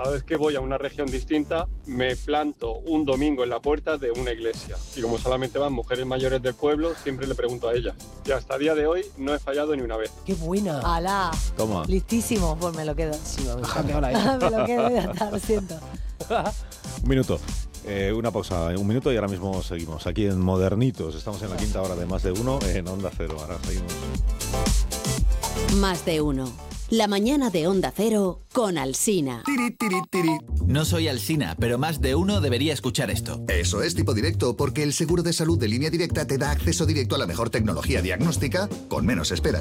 Cada vez que voy a una región distinta, me planto un domingo en la puerta de una iglesia. Y como solamente van mujeres mayores del pueblo, siempre le pregunto a ellas. Y hasta el día de hoy no he fallado ni una vez. ¡Qué buena! ¡Hala! Toma. Listísimo, pues me lo quedo. Sí, me ha quedado ahí. Me lo quedo, ya está, lo siento. Un minuto. Una pausa, un minuto y ahora mismo seguimos. Aquí en Modernitos, estamos en la quinta hora de Más de Uno en Onda Cero. Ahora seguimos. Más de Uno. La mañana de Onda Cero con Alsina. Tiri, tiri, tiri. No soy Alsina, pero más de uno debería escuchar esto. Eso es Tipo Directo, porque el seguro de salud de Línea Directa te da acceso directo a la mejor tecnología diagnóstica con menos esperas.